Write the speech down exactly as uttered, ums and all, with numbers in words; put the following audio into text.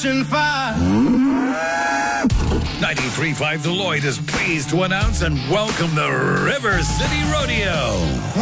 Section five. ninety-three point five The Lloyd is pleased to announce and welcome the River City Rodeo.